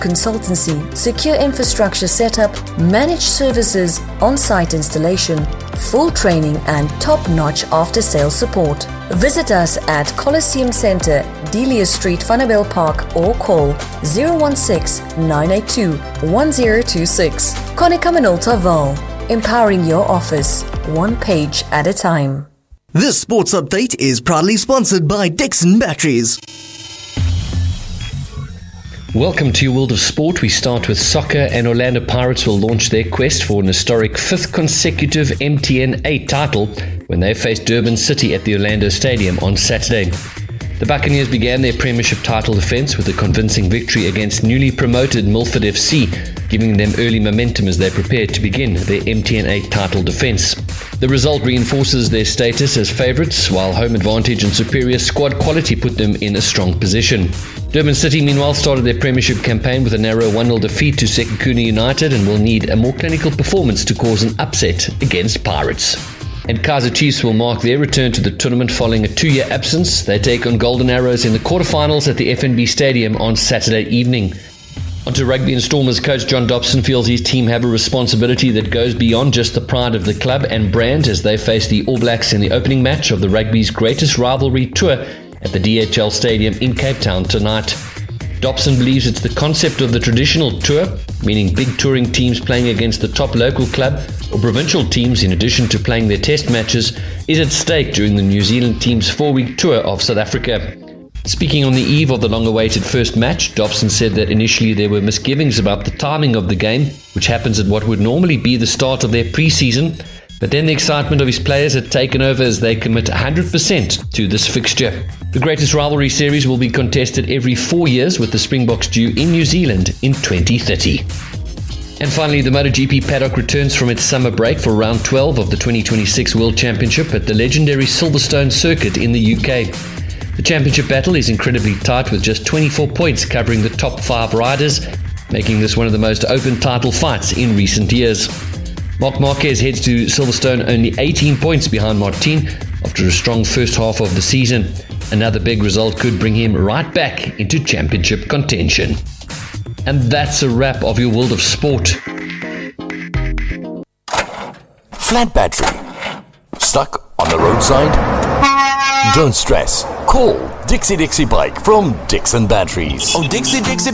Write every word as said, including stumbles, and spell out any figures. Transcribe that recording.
consultancy, secure infrastructure setup, managed services, on-site installation, full training and top-notch after-sales support. Visit us at Coliseum Centre, Delia Street, Vanabel Park or call zero one six, nine eight two, one zero two six. Konica Minolta Val, empowering your office, one page at a time. This sports update is proudly sponsored by Dixon Batteries. Welcome to your world of sport. We start with soccer, and Orlando Pirates will launch their quest for an historic fifth consecutive M T N eight title when they face Durban City at the Orlando Stadium on Saturday. The Buccaneers began their premiership title defence with a convincing victory against newly promoted Milford F C, giving them early momentum as they prepared to begin their M T N eight title defence. The result reinforces their status as favourites, while home advantage and superior squad quality put them in a strong position. Durban City, meanwhile, started their premiership campaign with a narrow one nil defeat to Sekhukhune United and will need a more clinical performance to cause an upset against Pirates. And Kaizer Chiefs will mark their return to the tournament following a two-year absence. They take on Golden Arrows in the quarterfinals at the F N B Stadium on Saturday evening. Onto rugby, and Stormers coach John Dobson feels his team have a responsibility that goes beyond just the pride of the club and brand as they face the All Blacks in the opening match of the rugby's greatest rivalry tour at the D H L Stadium in Cape Town tonight. Dobson believes it's the concept of the traditional tour, meaning big touring teams playing against the top local club or provincial teams in addition to playing their test matches, is at stake during the New Zealand team's four-week tour of South Africa. Speaking on the eve of the long-awaited first match, Dobson said that initially there were misgivings about the timing of the game, which happens at what would normally be the start of their pre-season, but then the excitement of his players had taken over as they commit one hundred percent to this fixture. The greatest rivalry series will be contested every four years, with the Springboks due in New Zealand in twenty thirty. And finally, the MotoGP paddock returns from its summer break for round twelve of the twenty twenty-six World Championship at the legendary Silverstone circuit in the U K. The championship battle is incredibly tight, with just twenty-four points covering the top five riders, making this one of the most open title fights in recent years. Marc Marquez heads to Silverstone only eighteen points behind Martin after a strong first half of the season. Another big result could bring him right back into championship contention. And that's a wrap of your world of sport. Flat battery. Stuck on the roadside? Don't stress. Call Dixie Dixie Bike from Dixon Batteries. Oh, Dixie Dixie